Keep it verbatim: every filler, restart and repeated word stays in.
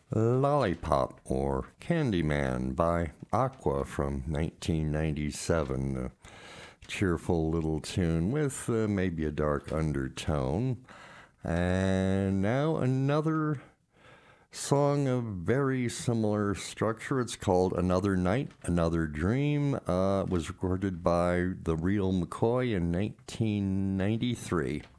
Lollipop or Candyman by Aqua from nineteen ninety-seven. A cheerful little tune with uh, maybe a dark undertone. And now another song of very similar structure. It's called Another Night, Another Dream. Uh, it was recorded by The Real McCoy in nineteen ninety-three.